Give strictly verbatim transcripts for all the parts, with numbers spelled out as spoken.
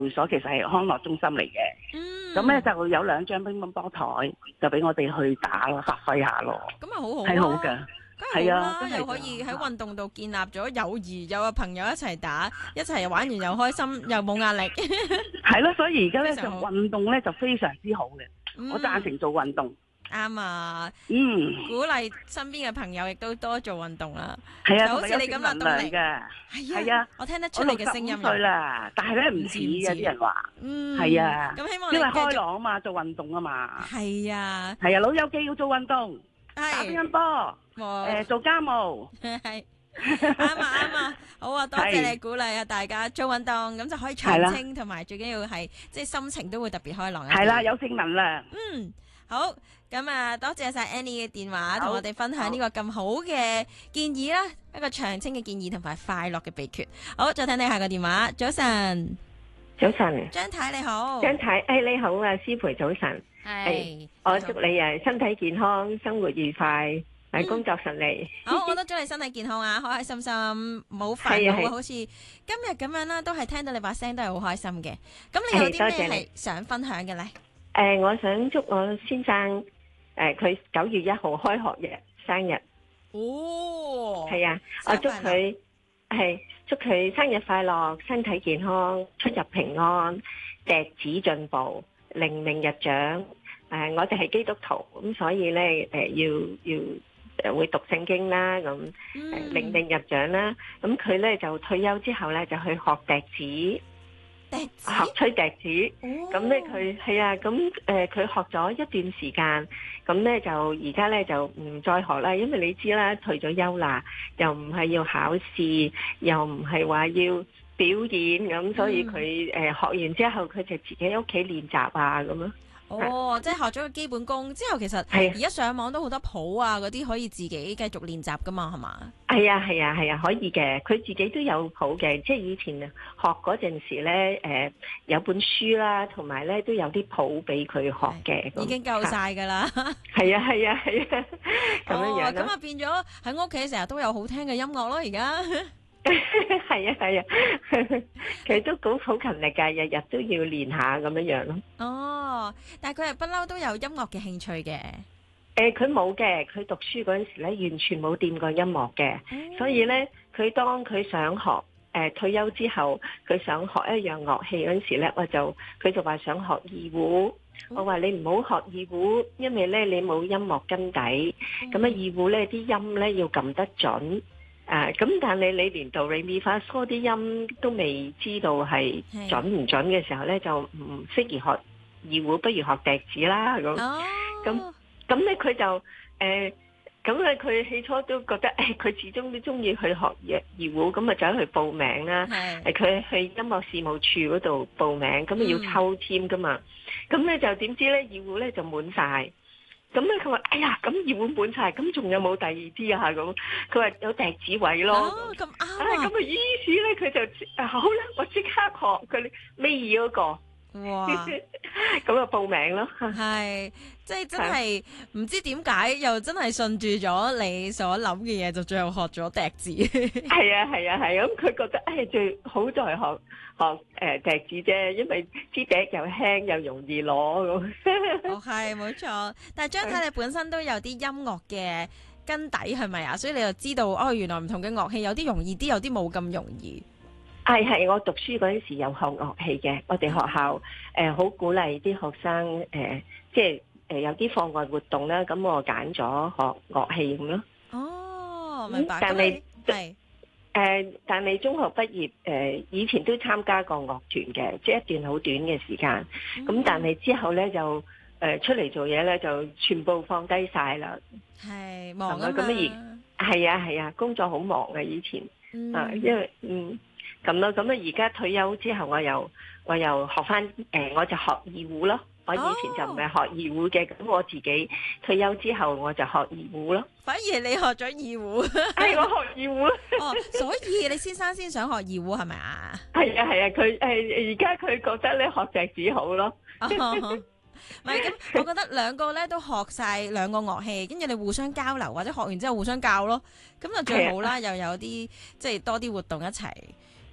會所其實係康樂中心嚟嘅， 嗯， 咁咧就有兩張乒乓波台，就俾我哋去打咯，發揮下咯， 咁咪好好係好咯。 㗎。 梗係好啦， 係啊真係㗎又可以喺運動度建立咗友誼，有個朋友一齊打，一齊玩完又開心，又冇壓力。 係咯，所以而家咧就非常好運動咧就非常之好嘅， 嗯我贊成做運動。 啱啊！ 嗯， 鼓勵身邊嘅朋友亦都多做運動啦。 係啊， 就好似你咁嘅動力嘅， 係係啊， 我聽得出我你嘅聲音六十五歲啦，但係咧唔似唔似嘅啲人話， 嗯， 係啊， 咁希望你因為開繼續朗啊嘛，做運動啊嘛， 係啊， 係啊，老友記要做運動，打乒係乓波，誒做家務， 係啱啊啱啊，好啊，多謝你鼓勵啊大家做運動，咁就可以長青，同埋最緊要係即係心情都會特別開朗一啲。 係啦，有正能量。 嗯，好，咁啊，多謝晒 Annie 嘅電話，同好我哋分享呢個咁好嘅建議啦，一個長青嘅建議同埋快樂嘅秘訣。好，再聽你下個電話，早晨， 早晨， 張太你好， 張太，誒你好啊，師培早晨， 係， 我祝你誒身體健康，生活愉快，誒工作順利。 好，我都祝你身體健康啊，開開心心，冇煩惱啊，好似今日咁樣啦，都係聽到你把聲都係好開心嘅。咁你有啲咩係想分享嘅咧？ 誒，我想祝我先生誒佢九月一號開學日生日。 哦， 係啊，我祝佢係祝佢生日快樂，身體健康，出入平安，笛子進步，靈命日長。誒，我哋係基督徒，咁所以咧誒要要誒會讀聖經啦，咁誒靈命日長啦。咁佢咧就退休之後咧就去學笛子。學吹笛子，咁咧佢係啊，咁誒佢學咗一段時間，咁咧就而家咧就唔再學啦，因為你知啦，退咗休啦，又唔係要考試，又唔係話要表演，咁所以佢誒學完之後，佢就自己喺屋企練習啊咁咯。 哦，即係學咗個基本功之後，其實而家上網都好多譜啊，嗰啲可以自己繼續練習噶嘛，係嘛？ 係啊，係啊，係啊，可以嘅。佢自己都有譜嘅，即係以前學嗰陣時咧，誒有本書啦，同埋咧都有啲譜俾佢學嘅。 已經夠晒㗎啦。 係啊，係啊，係啊，咁樣樣咯。 咁啊變咗喺屋企成日都有好聽嘅音樂咯，而家。 係啊係啊，佢都好好勤力噶，日日都要練下咁樣樣咯。 哦，但係佢係不嬲都有音樂嘅興趣嘅。 誒，佢冇嘅，佢讀書嗰陣時咧，完全冇掂過音樂嘅，嗯、所以咧，佢當佢想學誒、呃、退休之後，佢想學一樣樂器嗰陣時咧，我就佢就話想學二胡。嗯、我話你唔好學二胡，因為咧你冇音樂根底，咁啊、嗯、二胡咧啲音咧要撳得準。誒咁、啊，但係你連到你咪發嗦啲音都未知道係準唔準嘅時候咧，就唔適宜學二胡，不如學笛子啦咁。咁咁咧，佢就誒咁咧，佢、呃、起初都覺得誒，佢、哎、始終都中意去學二二胡，咁啊走去報名啦。係佢去音樂事務處嗰度報名，咁啊要抽籤噶嘛。咁咧、嗯、就點知咧二胡咧就滿晒。咁咧佢話：哎呀，咁二胡滿晒，咁仲有冇第二支啊？咁佢話有笛子位咯。 哦，咁啱啊！ 咁啊，於是咧佢就好啦，我即刻學佢尾二嗰個。 哇！ 咁啊報名咯。 係，即係真係唔知點解，又真係順住咗你所諗嘅嘢，就最後學咗笛子。 係啊係啊係啊！咁佢覺得誒最好在學學誒笛子啫，因為支笛又輕又容易攞咁。 哦，係冇錯，但係張太你本身都有啲音樂嘅根底係咪啊？所以你就知道哦，原來唔同嘅樂器有啲容易啲，有啲冇咁容易。 係係，我讀書嗰陣時有學樂器嘅，我哋學校誒好、呃、鼓勵啲學生誒、呃，即係誒、呃、有啲課外活動啦，咁我揀咗學樂器咁咯。 哦，明白。 但係係誒，但係中學畢業誒、呃，以前都參加過樂團嘅，即係一段好短嘅時間。咁、嗯、但係之後咧就誒、呃、出嚟做嘢咧，就全部放低晒啦。 係忙啊嘛。 咁而係啊係啊，工作好忙嘅以前、嗯、啊，因為嗯。咁咯，咁啊而家退休之後，我又我又學翻誒、呃，我就學二胡咯。我以前就唔係學二胡嘅，咁、oh. 我自己退休之後我就學二胡咯。 反而你學咗二胡， 係我學二胡。 哦，所以你先生先想學二胡係咪啊？ 係啊係啊，佢誒而家佢覺得咧學笛子好咯。 唔係咁，我覺得兩個咧都學晒兩個樂器，跟住你互相交流，或者學完之後互相教咯，咁就最好啦。又有啲即係多啲活動一齊。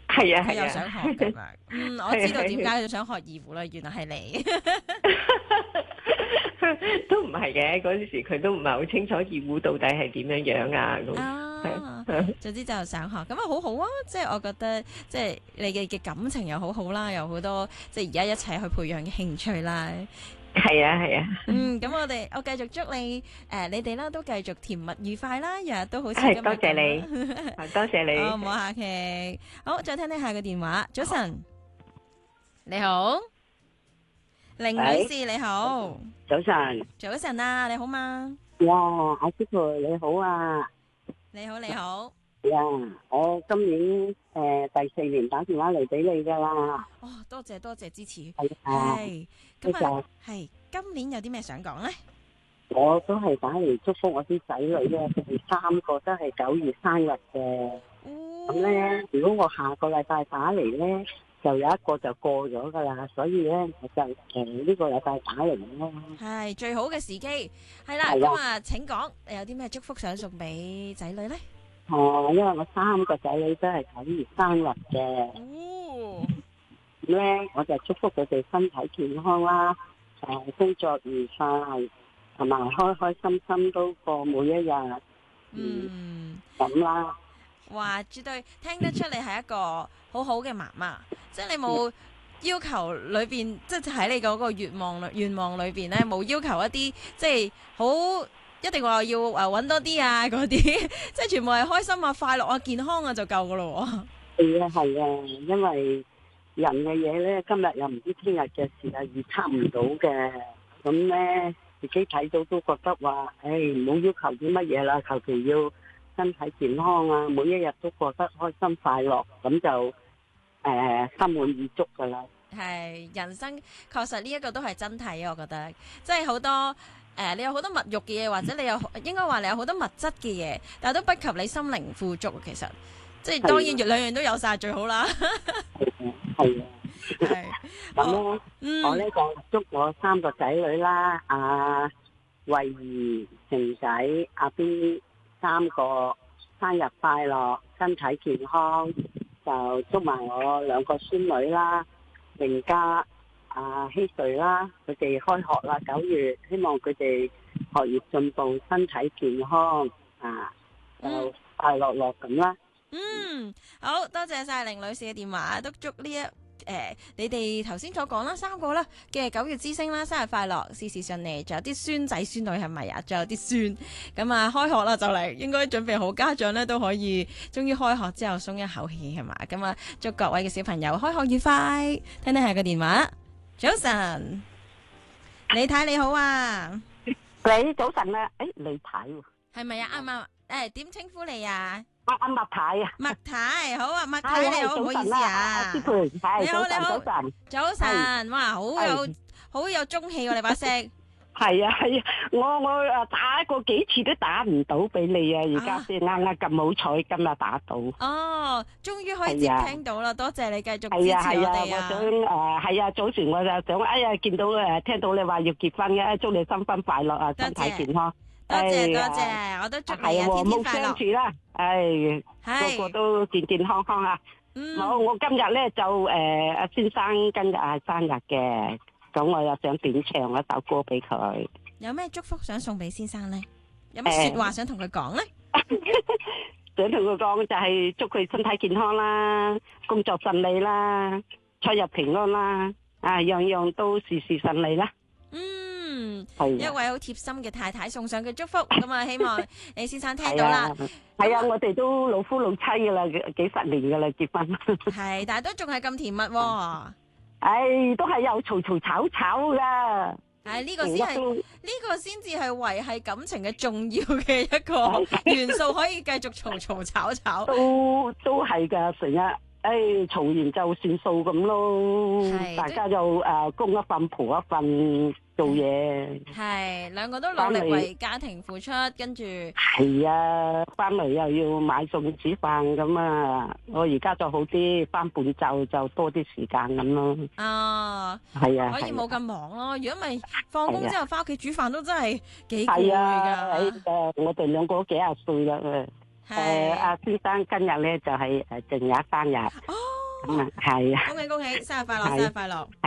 係啊係啊， 佢又想學咁樣。嗯，我知道點解佢想學二胡啦，原來係你。 都唔係嘅，嗰陣時佢都唔係好清楚二胡到底係點樣樣啊咁。 啊，總之就想學，咁啊好好啊！即係我覺得，即係你嘅嘅感情又好好啦，有好多即係而家一齊去培養嘅興趣啦。 係啊係啊。 嗯，咁我哋我繼續祝你誒、呃，你哋啦都繼續甜蜜愉快啦，日日都好似係今日多謝你， 咁多謝你。 好，唔好客氣。好，再聽聽下個電話。早晨，你好，凌女士你好。 早晨， 早晨啊，你好嘛？ 哇，阿師傅你好啊！ 你好，你好。 呀，我今年誒、呃、第四年打電話嚟俾你噶啦。 哦，多謝多謝支持。 係啊， 咁啊，係今年有啲咩想講咧？ 我都係打嚟祝福我啲仔女咧，佢哋三個都係九月生日嘅。咁咧、哦，如果我下個禮拜打嚟咧，就有一個就過咗噶啦，所以咧我就誒呢、呃這個禮拜打嚟咯。 係最好嘅時機，係啦。咁啊，請講，你有啲咩祝福想送俾仔女咧？ 哦，因為我三個仔女都係九月生日嘅。 哦。 咁咧，我就祝福佢哋身體健康啦，誒，工作愉快，同埋開開心心都過每一日。嗯。咁啦。 哇，絕對聽得出你係一個好好嘅媽媽，即係你冇要求裏邊，即係喺你嗰個願望裏願望裏邊咧，冇要求一啲即係好一定話要誒搵多啲啊嗰啲，即係全部係開心啊、快樂啊、健康啊就夠噶咯。 係啊係啊，因為人嘅嘢咧，今日又唔知聽日嘅事啊，預測唔到嘅，咁咧自己睇到都覺得話，誒唔好要求啲乜嘢啦，求其要身體健康啊，每一日都過得開心快樂，咁就誒、呃、心滿意足噶啦。 係人生確實呢一個都係真諦啊，我覺得即係好多誒、呃，你有好多物欲嘅嘢，或者你有應該話你有好多物質嘅嘢，但係都不及你心靈富足。其實即係當然，兩樣都有晒最好啦。 係啊， 係咁咧， 嗯、 我咧就祝我三個仔女啦，阿慧兒、晴仔、阿 B。三個生日快樂，身體健康，就祝埋我兩個孫女啦，明嘉、阿希瑞啦，佢哋開學啦，九月，希望佢哋學業進步，身體健康，啊，就快樂樂咁啦。 嗯，好多謝晒凌女士嘅電話，都祝呢一。誒、呃，你哋頭先所講啦，三個啦嘅九月之星啦，生日快樂，事事順利，仲有啲孫仔孫女係咪啊？仲有啲孫，咁啊開學啦就嚟，應該準備好，家長咧都可以，終於開學之後鬆一口氣係嘛？咁啊，祝各位嘅小朋友開學愉快。聽聽下個電話，早晨，李太你好啊， 你早晨啊，誒，李太喎， 係咪啊？啱唔啱？誒，點稱呼你啊？ 阿阿麥太啊， 麥太好啊，麥太你好，唔好意思啊， 師傅，係你好你好， 早晨， 早晨，哇，好有好有中氣喎，你把聲， 係啊係啊，我我誒打過幾次都打唔到俾你啊，而家先啱啱咁好彩，今日打到。 哦，終於可以接聽到啦，多謝你繼續支持我係啊係啊， 哋啊。 我想誒係啊，早前我就想，哎呀見到誒聽到你話要結婚嘅，祝你新婚快樂啊，身體健康。 多謝多謝，我都祝你啊，天天快樂。 冇相處啦，誒，個個都健健康康啊！好，我今日咧就誒阿先生今日係生日嘅，咁我又想點唱一首歌俾佢。 有咩祝福想送俾先生咧？有咩說話想同佢講咧？ 想同佢講就係祝佢身體健康啦，工作順利啦，出入平安啦，啊樣樣都事事順利啦。 嗯，一位好貼心嘅太太送上嘅祝福，咁啊希望你先生聽到啦。 係啊，我哋都老夫老妻噶啦，幾十年噶啦結婚。 係，但係都仲係咁甜蜜。 唉，都係有嘈嘈吵吵噶。 唉，呢個先係呢個先至係維繫感情嘅重要嘅一個元素，可以繼續嘈嘈吵吵。 都都係噶，成日。誒，嘈完就算數咁咯，大家就誒公一份婆一份做嘢。係兩個都努力為家庭付出，跟住係啊，翻嚟又要買餸煮飯咁啊！我而家就好啲，翻半晝就多啲時間咁咯。 哦， 係啊， 可以冇咁忙咯。如果唔係放工之後翻屋企煮飯都真係幾攰噶。 誒，我哋兩個都幾廿歲啦。誒，阿先生今日咧就係誒正日生日。 哦， 咁啊係啊， 恭喜恭喜，生日快樂，生日快樂！